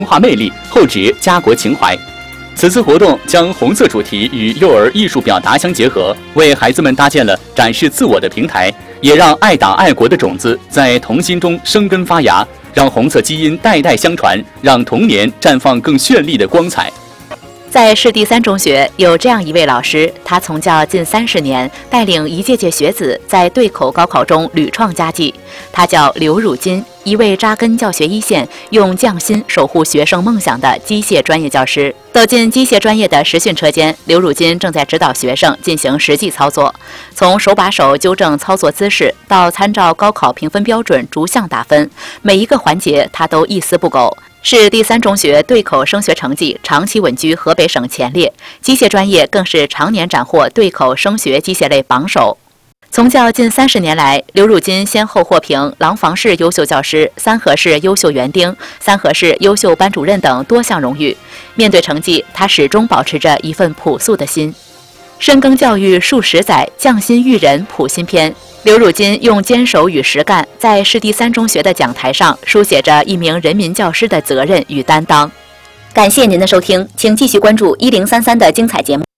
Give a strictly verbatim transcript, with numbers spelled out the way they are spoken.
文化魅力，后指家国情怀。此次活动将红色主题与幼儿艺术表达相结合，为孩子们搭建了展示自我的平台，也让爱党爱国的种子在童心中生根发芽，让红色基因代代相传，让童年绽放更绚丽的光彩。 在市第三中学有这样一位老师，他从教近三十年，带领一届届学子在对口高考中屡创佳绩。他叫刘汝金，一位扎根教学一线、用匠心守护学生梦想的机械专业教师。走进机械专业的实训车间，刘汝金正在指导学生进行实际操作，从手把手纠正操作姿势，到参照高考评分标准逐项打分，每一个环节他都一丝不苟。市第三中学对口升学成绩长期稳居河北省前列，机械专业更是常年斩获对口升学机械类榜首。从教近三十年来，刘汝金先后获评廊坊市优秀教师、三河市优秀园丁、三河市优秀班主任等多项荣誉。面对成绩，他始终保持着一份朴素的心。深耕教育数十载，匠心育人谱新篇。刘汝金用坚守与实干，在市第三中学的讲台上书写着一名人民教师的责任与担当。感谢您的收听，请继续关注一零三三的精彩节目。